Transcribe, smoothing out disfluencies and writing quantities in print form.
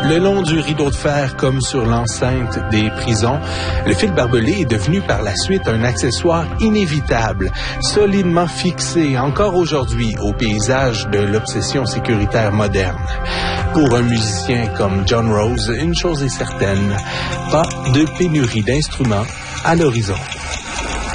Le long du rideau de fer comme sur l'enceinte des prisons, le fil barbelé est devenu par la suite un accessoire inévitable, solidement fixé encore aujourd'hui au paysage de l'obsession sécuritaire moderne. Pour un musicien comme John Rose, une chose est certaine, pas de pénurie d'instruments à l'horizon.